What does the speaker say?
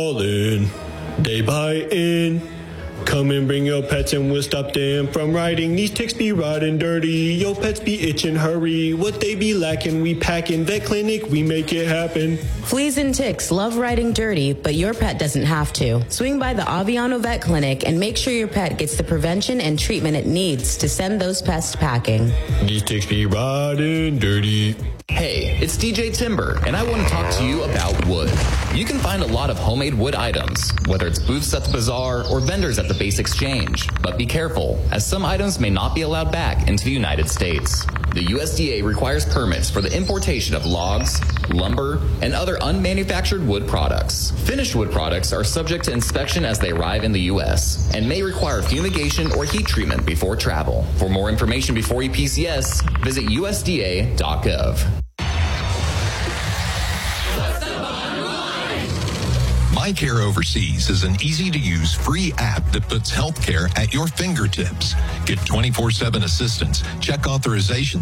All in, they buy in. Come and bring your pets and we'll stop them from riding. These ticks be riding dirty. Your pets be itching, hurry. What they be lacking, we packing. Vet clinic, we make it happen. Fleas and ticks love riding dirty, but your pet doesn't have to. Swing by the Aviano Vet Clinic and make sure your pet gets the prevention and treatment it needs to send those pests packing. These ticks be riding dirty. Hey, it's DJ Timber, and I want to talk to you about wood. You can find a lot of homemade wood items, whether it's booths at the bazaar or vendors at the Base Exchange. But be careful, as some items may not be allowed back into the United States. The USDA requires permits for the importation of logs, lumber, and other unmanufactured wood products. Finished wood products are subject to inspection as they arrive in the U.S. and may require fumigation or heat treatment before travel. For more information before EPCS, visit USDA.gov. MyCare Overseas is an easy-to-use free app that puts healthcare at your fingertips. Get 24/7 assistance, check authorization